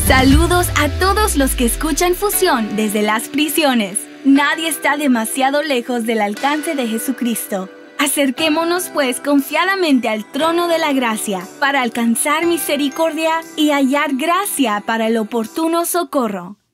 Saludos a todos los que escuchan Fusión desde las prisiones. Nadie está demasiado lejos del alcance de Jesucristo. Acerquémonos pues confiadamente al trono de la gracia para alcanzar misericordia y hallar gracia para el oportuno socorro.